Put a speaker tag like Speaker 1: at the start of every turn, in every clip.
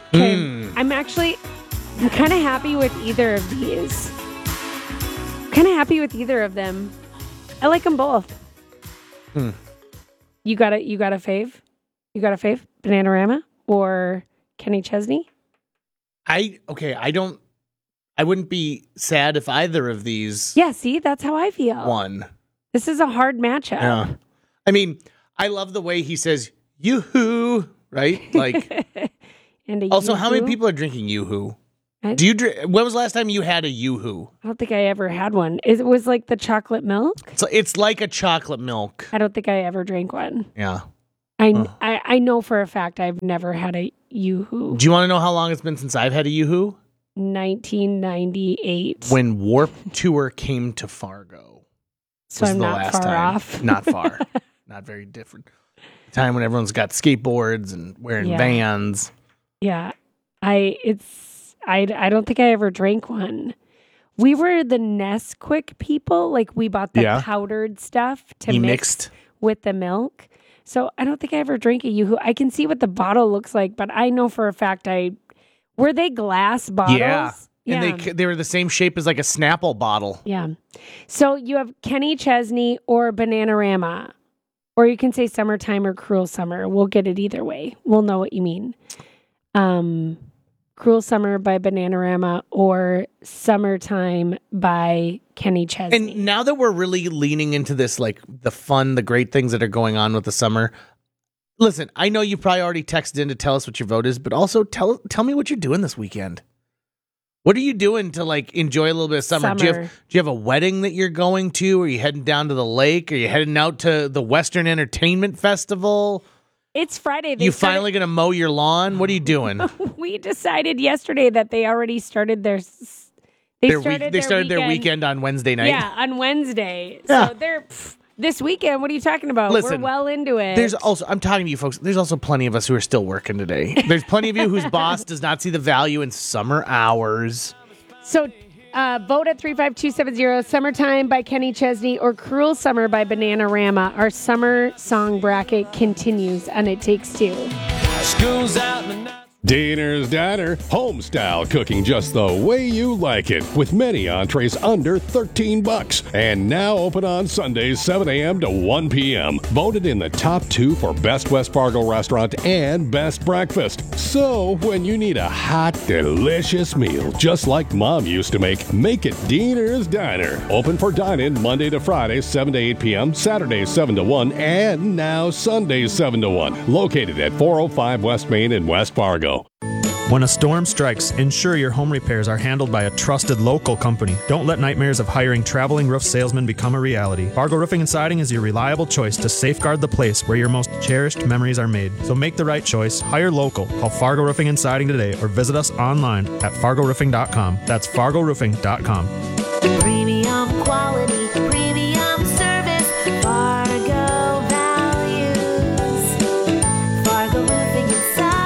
Speaker 1: Okay, I'm kind of happy with either of these. Kind of happy with either of them. I like them both. You got a fave? You got a fave? Bananarama or Kenny Chesney?
Speaker 2: I wouldn't be sad if either of these.
Speaker 1: Yeah, see, that's how I feel.
Speaker 2: Won.
Speaker 1: This is a hard matchup.
Speaker 2: Yeah. I mean, I love the way he says yoo-hoo, right? Like.
Speaker 1: And
Speaker 2: also,
Speaker 1: yoo-hoo?
Speaker 2: how many people are drinking yoo-hoo? Do you drink? When was the last time you had a yoo-hoo?
Speaker 1: I don't think I ever had one. It was like the chocolate milk.
Speaker 2: So it's like a chocolate milk.
Speaker 1: I don't think I ever drank one.
Speaker 2: Yeah.
Speaker 1: I know for a fact I've never had a yoo-hoo.
Speaker 2: Do you want to know how long it's been since I've had a yoo-hoo?
Speaker 1: 1998.
Speaker 2: When Warp Tour came to Fargo.
Speaker 1: So I'm not far off.
Speaker 2: Not far. Not very different. The time when everyone's got skateboards and wearing Vans.
Speaker 1: Yeah. I don't think I ever drank one. We were the Nesquik people. Like we bought the powdered stuff to mix with the milk. So I don't think I ever drank a yoo-hoo. I can see what the bottle looks like, but I know for a fact were they glass bottles?
Speaker 2: Yeah. And they were the same shape as like a Snapple bottle.
Speaker 1: Yeah. So you have Kenny Chesney or Bananarama. Or you can say Summertime or Cruel Summer. We'll get it either way. We'll know what you mean. Cruel Summer by Bananarama or Summertime by Kenny Chesney.
Speaker 2: And now that we're really leaning into this, like the fun, the great things that are going on with the summer, listen, I know you probably already texted in to tell us what your vote is, but also tell me what you're doing this weekend. What are you doing to like enjoy a little bit of summer? Do you have a wedding that you're going to? Are you heading down to the lake? Are you heading out to the Western Entertainment Festival?
Speaker 1: It's Friday.
Speaker 2: You finally going to mow your lawn? What are you doing?
Speaker 1: We decided yesterday that they already started their
Speaker 2: weekend on Wednesday night.
Speaker 1: Yeah, on Wednesday.
Speaker 2: Yeah.
Speaker 1: So they're this weekend. What are you talking about?
Speaker 2: Listen,
Speaker 1: we're well into it.
Speaker 2: I'm talking to you folks. There's also plenty of us who are still working today. There's plenty of you whose boss does not see the value in summer hours.
Speaker 1: So vote at 35270, Summertime by Kenny Chesney or Cruel Summer by Bananarama. Our summer song bracket continues on It Takes Two.
Speaker 3: School's out in the
Speaker 4: Diner's Diner, home style cooking just the way you like it, with many entrees under $13. And now open on Sundays 7 a.m. to 1 p.m. Voted in the top 2 for Best West Fargo Restaurant and Best Breakfast. So when you need a hot, delicious meal just like Mom used to make it Diner's Diner. Open for dine-in Monday to Friday 7 to 8 p.m., Saturdays 7 to 1, and now Sundays 7 to 1. Located at 405 West Main in West Fargo.
Speaker 5: When a storm strikes, ensure your home repairs are handled by a trusted local company. Don't let nightmares of hiring traveling roof salesmen become a reality. Fargo Roofing and Siding is your reliable choice to safeguard the place where your most cherished memories are made. So make the right choice. Hire local. Call Fargo Roofing and Siding today or visit us online at fargoroofing.com. That's fargoroofing.com.
Speaker 6: Premium quality, premium service, Fargo values. Fargo Roofing and Siding.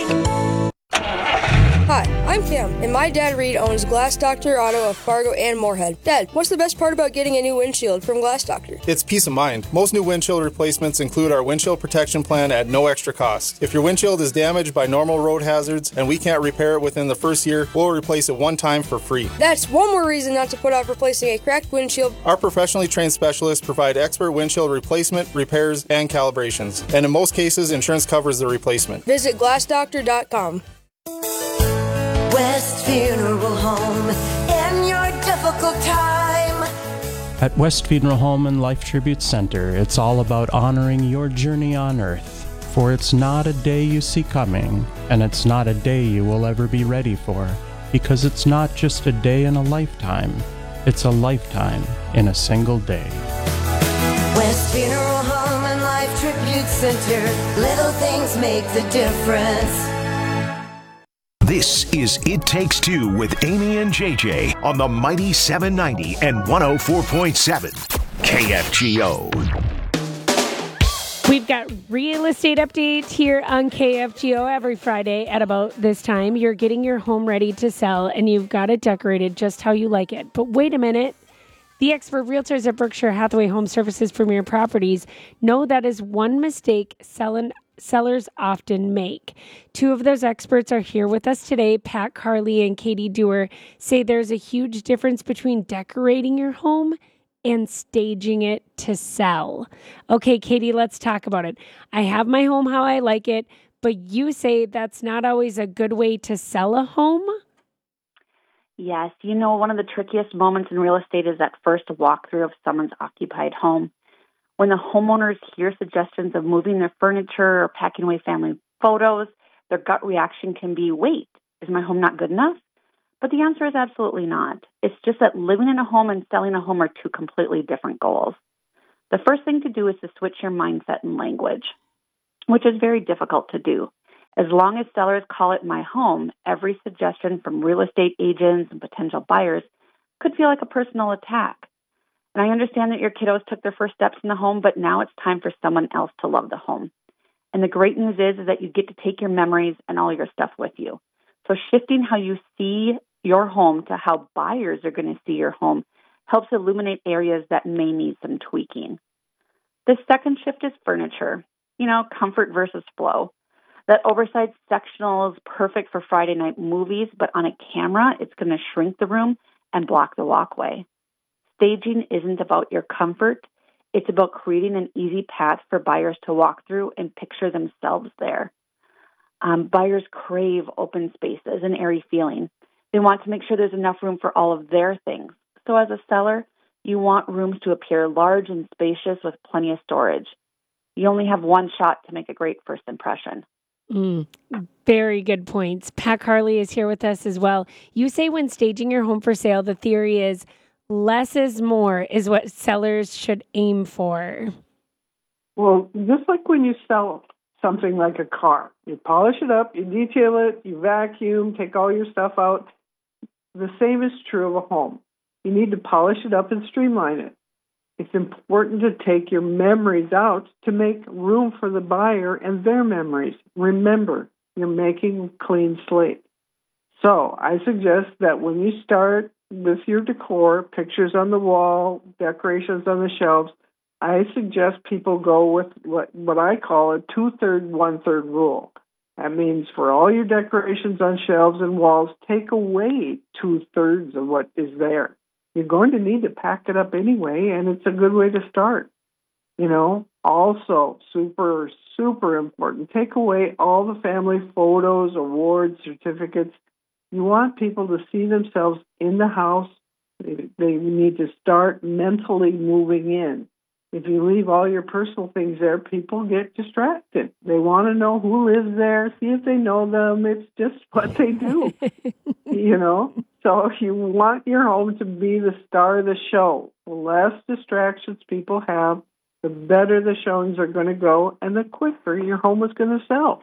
Speaker 7: Hi, I'm Cam, and my dad Reed owns Glass Doctor Auto of Fargo and Moorhead. Dad, what's the best part about getting a new windshield from Glass Doctor?
Speaker 8: It's peace of mind. Most new windshield replacements include our windshield protection plan at no extra cost. If your windshield is damaged by normal road hazards and we can't repair it within the first year, we'll replace it one time for free.
Speaker 7: That's one more reason not to put off replacing a cracked windshield.
Speaker 8: Our professionally trained specialists provide expert windshield replacement, repairs, and calibrations. And in most cases, insurance covers the replacement.
Speaker 7: Visit glassdoctor.com.
Speaker 6: West Funeral Home in your difficult time.
Speaker 9: At West Funeral Home and Life Tribute Center, it's all about honoring your journey on earth. For it's not a day you see coming, and it's not a day you will ever be ready for, because it's not just a day in a lifetime, it's a lifetime in a single day.
Speaker 6: West Funeral Home and Life Tribute Center. Little things make the difference.
Speaker 10: This is It Takes Two with Amy and JJ on the mighty 790 and 104.7 KFGO.
Speaker 1: We've got real estate updates here on KFGO every Friday at about this time. You're getting your home ready to sell and you've got it decorated just how you like it. But wait a minute. The expert realtors at Berkshire Hathaway Home Services Premier Properties know that is one mistake selling sellers often make. Two of those experts are here with us today. Pat Carley and Katie Dewar say there's a huge difference between decorating your home and staging it to sell. Okay, Katie, let's talk about it. I have my home how I like it, but you say that's not always a good way to sell a home?
Speaker 11: Yes. You know, one of the trickiest moments in real estate is that first walkthrough of someone's occupied home. When the homeowners hear suggestions of moving their furniture or packing away family photos, their gut reaction can be, wait, is my home not good enough? But the answer is absolutely not. It's just that living in a home and selling a home are two completely different goals. The first thing to do is to switch your mindset and language, which is very difficult to do. As long as sellers call it my home, every suggestion from real estate agents and potential buyers could feel like a personal attack. And I understand that your kiddos took their first steps in the home, but now it's time for someone else to love the home. And the great news is that you get to take your memories and all your stuff with you. So shifting how you see your home to how buyers are going to see your home helps illuminate areas that may need some tweaking. The second shift is furniture, comfort versus flow. That oversized sectional is perfect for Friday night movies, but on a camera, it's going to shrink the room and block the walkway. Staging isn't about your comfort. It's about creating an easy path for buyers to walk through and picture themselves there. Buyers crave open spaces and airy feeling. They want to make sure there's enough room for all of their things. So as a seller, you want rooms to appear large and spacious with plenty of storage. You only have one shot to make a great first impression.
Speaker 1: Very good points. Pat Carley is here with us as well. You say when staging your home for sale, the theory is less is more is what sellers should aim for.
Speaker 12: Well, just like when you sell something like a car, you polish it up, you detail it, you vacuum, take all your stuff out. The same is true of a home. You need to polish it up and streamline it. It's important to take your memories out to make room for the buyer and their memories. Remember, you're making a clean slate. So I suggest that when you start with your decor, pictures on the wall, decorations on the shelves, I suggest people go with what I call a 2/3, 1/3 rule. That means for all your decorations on shelves and walls, take away 2/3 of what is there. You're going to need to pack it up anyway, and it's a good way to start. Also, super, super important, take away all the family photos, awards, certificates. You want people to see themselves in the house. They need to start mentally moving in. If you leave all your personal things there, people get distracted. They want to know who lives there, see if they know them. It's just what they do, So if you want your home to be the star of the show, the less distractions people have, the better the showings are going to go, and the quicker your home is going to sell.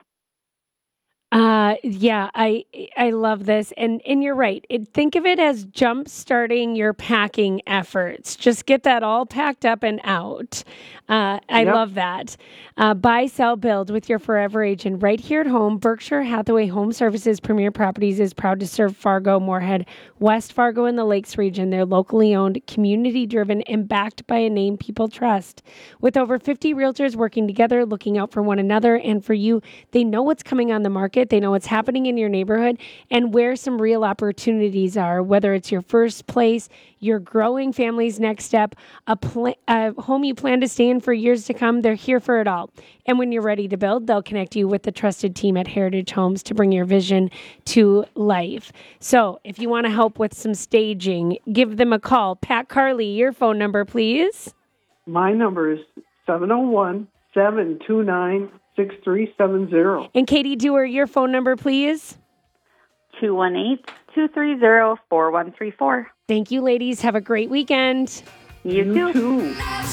Speaker 1: Yeah, I love this. And you're right. Think of it as jump starting your packing efforts. Just get that all packed up and out. I love that. Buy, sell, build with your forever agent right here at home. Berkshire Hathaway Home Services Premier Properties is proud to serve Fargo, Moorhead, West Fargo, and the Lakes region. They're locally owned, community-driven, and backed by a name people trust. With over 50 realtors working together, looking out for one another and for you, they know what's coming on the market. They know what's happening in your neighborhood and where some real opportunities are, whether it's your first place, your growing family's next step, a home you plan to stay in for years to come. They're here for it all. And when you're ready to build, they'll connect you with the trusted team at Heritage Homes to bring your vision to life. So if you want to help with some staging, give them a call. Pat Carley, your phone number, please.
Speaker 12: My number is 701-729-6370.
Speaker 1: And Katie Dewar, your phone number, please.
Speaker 11: 218-230-4134.
Speaker 1: Thank you, ladies. Have a great weekend.
Speaker 11: You too.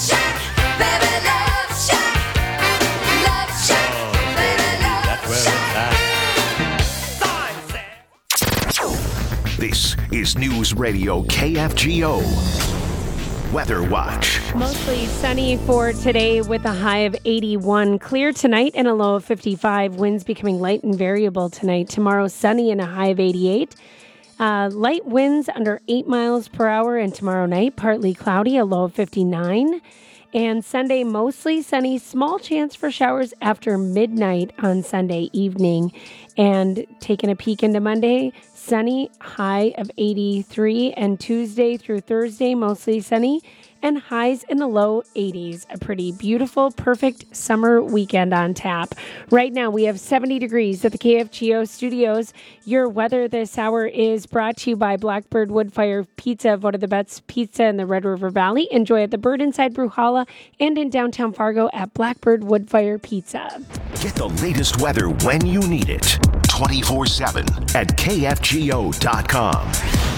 Speaker 10: This is News Radio KFGO. Weather Watch.
Speaker 1: Mostly sunny for today with a high of 81. Clear tonight and a low of 55. Winds becoming light and variable tonight. Tomorrow sunny and a high of 88. Light winds under 8 miles per hour. And tomorrow night partly cloudy, a low of 59. And Sunday, mostly sunny, small chance for showers after midnight on Sunday evening. And taking a peek into Monday, sunny, high of 83. And Tuesday through Thursday, mostly sunny and highs in the low 80s. A pretty beautiful, perfect summer weekend on tap. Right now, we have 70 degrees at the KFGO studios. Your weather this hour is brought to you by Blackbird Woodfire Pizza, voted the best pizza in the Red River Valley. Enjoy at the Bird Inside Brewhalla and in downtown Fargo at Blackbird Woodfire Pizza.
Speaker 10: Get the latest weather when you need it. 24/7 at KFGO.com.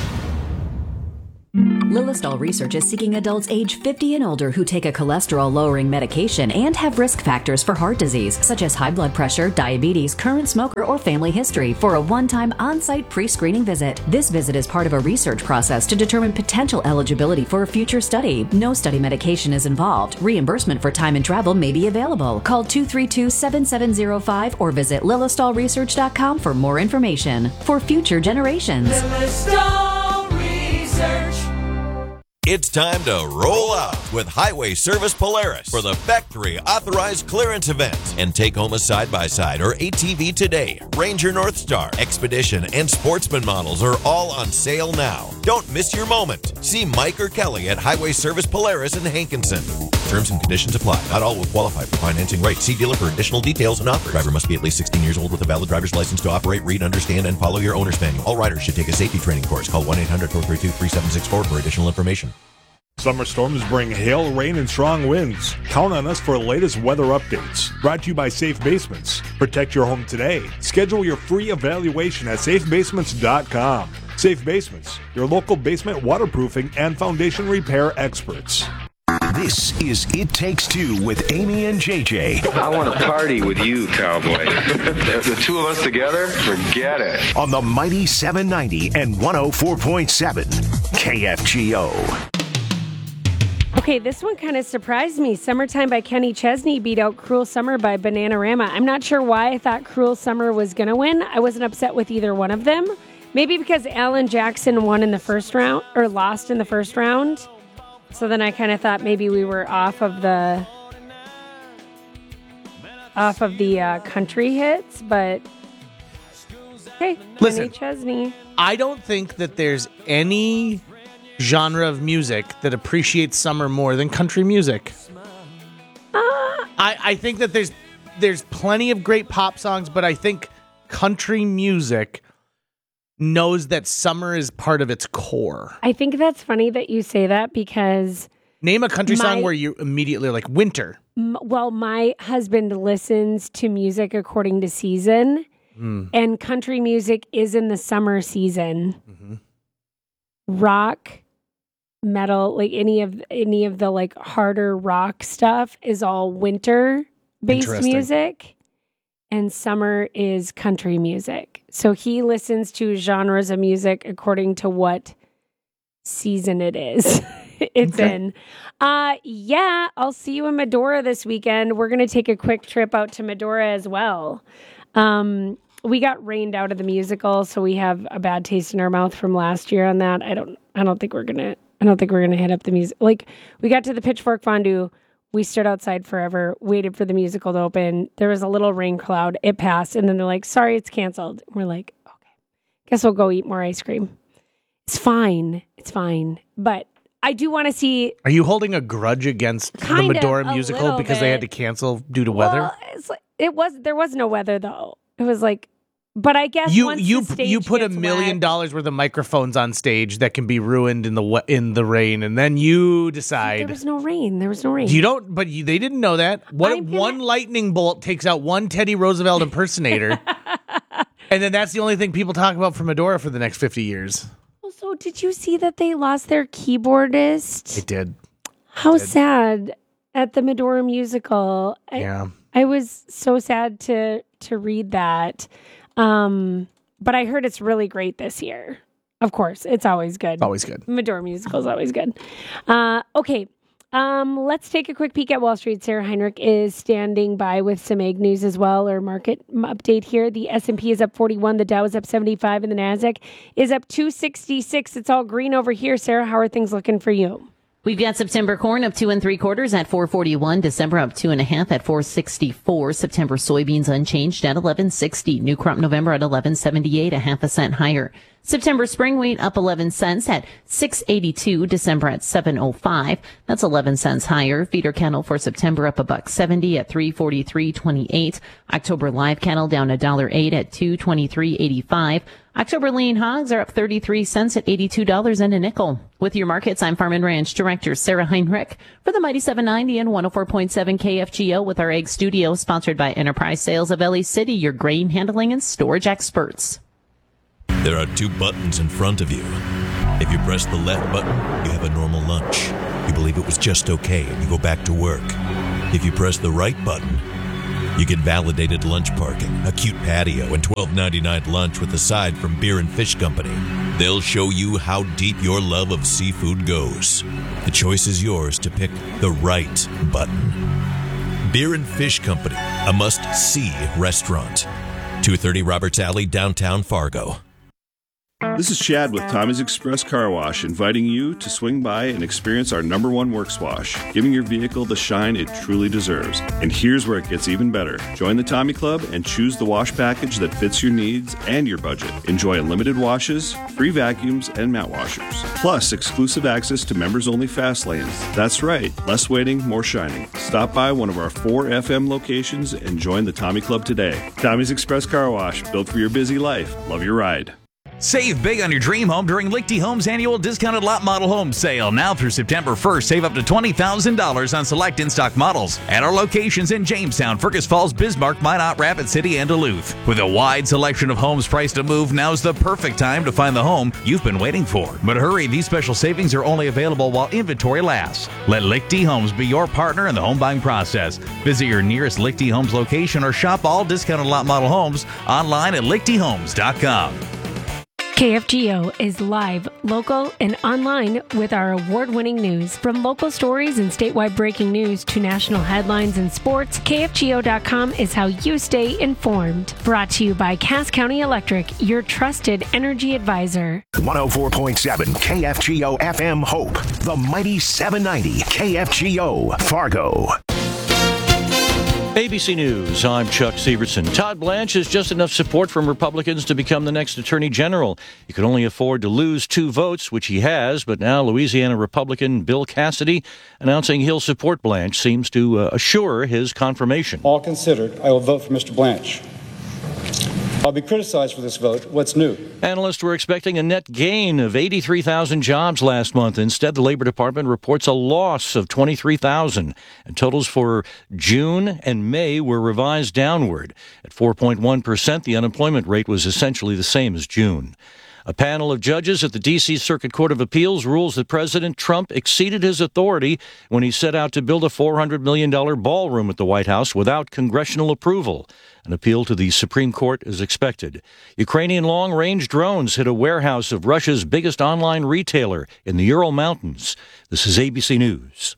Speaker 13: Lilistol Research is seeking adults age 50 and older who take a cholesterol-lowering medication and have risk factors for heart disease, such as high blood pressure, diabetes, current smoker, or family history, for a one-time on-site pre-screening visit. This visit is part of a research process to determine potential eligibility for a future study. No study medication is involved. Reimbursement for time and travel may be available. Call 232-7705 or visit lilistolresearch.com for more information. For future generations.
Speaker 3: Lilistol Research.
Speaker 14: It's time to roll out with Highway Service Polaris for the factory authorized clearance event and take home a side-by-side or ATV today. Ranger Northstar, Expedition, and Sportsman models are all on sale now. Don't miss your moment. See Mike or Kelly at Highway Service Polaris in Hankinson. Terms and conditions apply. Not all will qualify for financing rates. See dealer for additional details and offers. Driver must be at least 16 years old with a valid driver's license to operate, read, understand, and follow your owner's manual. All riders should take a safety training course. Call 1-800-432-3764 for additional information.
Speaker 15: Summer storms bring hail, rain, and strong winds. Count on us for the latest weather updates. Brought to you by Safe Basements. Protect your home today. Schedule your free evaluation at safebasements.com. Safe Basements, your local basement waterproofing and foundation repair experts.
Speaker 10: This is It Takes Two with Amy and JJ.
Speaker 16: I want to party with you, cowboy. The two of us together, forget it.
Speaker 10: On the mighty 790 and 104.7 KFGO.
Speaker 1: Okay, this one kind of surprised me. Summertime by Kenny Chesney beat out Cruel Summer by Bananarama. I'm not sure why I thought Cruel Summer was going to win. I wasn't upset with either one of them. Maybe because Alan Jackson won in the first round, or lost in the first round. So then I kind of thought maybe we were off of the country hits, but hey,
Speaker 2: listen,
Speaker 1: Kenny Chesney.
Speaker 2: I don't think that there's any genre of music that appreciates summer more than country music. I think that there's plenty of great pop songs, but I think country music knows that summer is part of its core.
Speaker 1: I think that's funny that you say that because...
Speaker 2: Name a country song where you immediately are like, winter.
Speaker 1: Well, my husband listens to music according to season, and country music is in the summer season. Mm-hmm. Rock, metal, like any of the like harder rock stuff is all winter-based music. And summer is country music. So he listens to genres of music according to what season it is. It's in. Yeah, I'll see you in Medora this weekend. We're going to take a quick trip out to Medora as well. We got rained out of the musical, so we have a bad taste in our mouth from last year on that. I don't think we're going to hit up the music. Like, we got to the Pitchfork Fondue. We stood outside forever, waited for the musical to open. There was a little rain cloud. It passed, and then they're like, sorry, it's canceled. We're like, okay, guess we'll go eat more ice cream. It's fine. It's fine. But I do want to see...
Speaker 2: Are you holding a grudge against the Medora musical because they had to cancel due to weather?
Speaker 1: There was no weather, though. It was like... But I guess
Speaker 2: you put $1 million worth of microphones on stage that can be ruined in the rain, and then you decide
Speaker 1: there was no rain.
Speaker 2: You don't, but they didn't know that. What if one lightning bolt takes out one Teddy Roosevelt impersonator, and then that's the only thing people talk about from Medora for the next 50 years?
Speaker 1: Well, so did you see that they lost their keyboardist?
Speaker 2: They did.
Speaker 1: How sad at the Medora musical.
Speaker 2: Yeah,
Speaker 1: I was so sad to read that. But I heard it's really great this year. Of course, it's always good.
Speaker 2: Always good.
Speaker 1: Medora musical is always good. Okay. Let's take a quick peek at Wall Street. Sarah Heinrich is standing by with some ag news as well, or market update here. The S&P is up 41, the Dow is up 75, and the NASDAQ is up 266. It's all green over here. Sarah, how are things looking for you?
Speaker 17: We've got September corn up 2 3/4 at $4.41. December up 2 1/2 at $4.64. September soybeans unchanged at $11.60. New crop November at $11.78, a half a cent higher. September spring wheat up 11 cents at $6.82. December at $7.05. That's 11 cents higher. Feeder cattle for September up $1.70 at $3.43.28. October live cattle down $1.08 at $2.23.85. October lean hogs are up 33 cents at $82 and a nickel. With your markets, I'm Farm and Ranch Director Sarah Heinrich for the Mighty 790 and 104.7 KFGO with our Egg Studio, sponsored by Enterprise Sales of LA City, your grain handling and storage experts.
Speaker 14: There are 2 buttons in front of you. If you press the left button, you have a normal lunch. You believe it was just okay and you go back to work. If you press the right button, you get validated lunch parking, a cute patio, and $12.99 lunch with a side from Beer and Fish Company. They'll show you how deep your love of seafood goes. The choice is yours to pick the right button. Beer and Fish Company, a must-see restaurant. 230 Roberts Alley, downtown Fargo.
Speaker 18: This is Chad with Tommy's Express Car Wash, inviting you to swing by and experience our #1 works wash, giving your vehicle the shine it truly deserves. And here's where it gets even better. Join the Tommy Club and choose the wash package that fits your needs and your budget. Enjoy unlimited washes, free vacuums, and mat washers. Plus, exclusive access to members-only fast lanes. That's right, less waiting, more shining. Stop by one of our 4 FM locations and join the Tommy Club today. Tommy's Express Car Wash, built for your busy life. Love your ride.
Speaker 19: Save big on your dream home during Lichty Homes' annual discounted lot model home sale. Now through September 1st, save up to $20,000 on select in-stock models at our locations in Jamestown, Fergus Falls, Bismarck, Minot, Rapid City, and Duluth. With a wide selection of homes priced to move, now's the perfect time to find the home you've been waiting for. But hurry, these special savings are only available while inventory lasts. Let Lichty Homes be your partner in the home buying process. Visit your nearest Lichty Homes location or shop all discounted lot model homes online at lichtyhomes.com.
Speaker 1: KFGO is live, local, and online with our award-winning news. From local stories and statewide breaking news to national headlines and sports, KFGO.com is how you stay informed. Brought to you by Cass County Electric, your trusted energy advisor.
Speaker 10: 104.7 KFGO FM Hope, the Mighty 790 KFGO Fargo.
Speaker 20: ABC News, I'm Chuck Severson. Todd Blanche has just enough support from Republicans to become the next Attorney General. He could only afford to lose 2 votes, which he has, but now Louisiana Republican Bill Cassidy announcing he'll support Blanche seems to assure his confirmation.
Speaker 21: All considered, I will vote for Mr. Blanche. I'll be criticized for this vote. What's new?
Speaker 20: Analysts were expecting a net gain of 83,000 jobs last month. Instead, the Labor Department reports a loss of 23,000. And totals for June and May were revised downward. At 4.1%, the unemployment rate was essentially the same as June. A panel of judges at the D.C. Circuit Court of Appeals rules that President Trump exceeded his authority when he set out to build a $400 million ballroom at the White House without congressional approval. An appeal to the Supreme Court is expected. Ukrainian long-range drones hit a warehouse of Russia's biggest online retailer in the Ural Mountains. This is ABC News.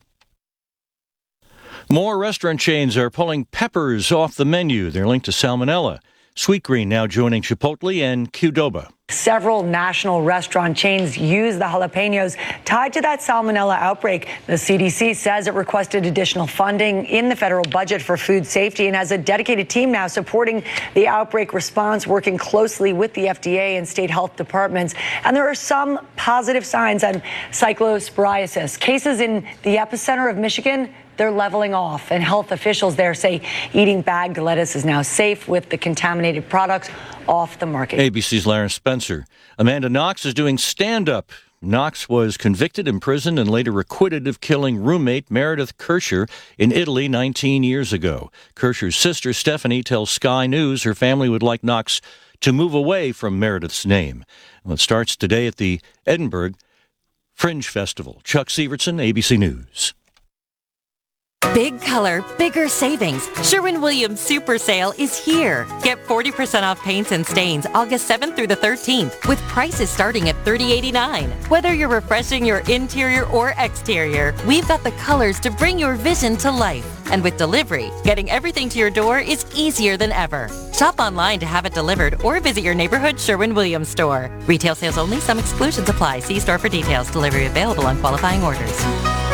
Speaker 20: More restaurant chains are pulling peppers off the menu. They're linked to salmonella. Sweetgreen now joining Chipotle and Qdoba.
Speaker 22: Several national restaurant chains use the jalapenos tied to that salmonella outbreak. The CDC says it requested additional funding in the federal budget for food safety and has a dedicated team now supporting the outbreak response, working closely with the FDA and state health departments. And there are some positive signs on cyclosporiasis. Cases in the epicenter of Michigan, they're leveling off, and health officials there say eating bagged lettuce is now safe with the contaminated products off the market.
Speaker 20: ABC's Larry Spencer. Amanda Knox is doing stand-up. Knox was convicted, imprisoned, and later acquitted of killing roommate Meredith Kircher in Italy 19 years ago. Kircher's sister, Stephanie, tells Sky News her family would like Knox to move away from Meredith's name. Well, it starts today at the Edinburgh Fringe Festival. Chuck Severson, ABC News.
Speaker 23: Big color, bigger savings. Sherwin-Williams Super Sale is here. Get 40% off paints and stains August 7th through the 13th with prices starting at $30.89. Whether you're refreshing your interior or exterior, we've got the colors to bring your vision to life. And with delivery, getting everything to your door is easier than ever. Shop online to have it delivered or visit your neighborhood Sherwin-Williams store. Retail sales only. Some exclusions apply. See store for details. Delivery available on qualifying orders.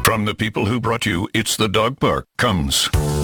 Speaker 4: From the people who brought you It's the Dog Park comes